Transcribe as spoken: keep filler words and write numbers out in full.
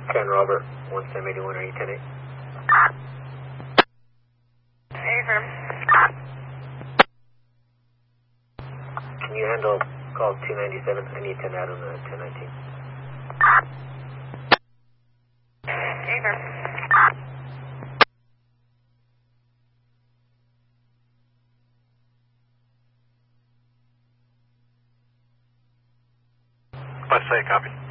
Ken Robert, one seven eight one, are you ten eight? Hey, firm. Can you handle call two ninety-seven? I need ten out on the ten nineteen. Hey, firm. Let's say copy.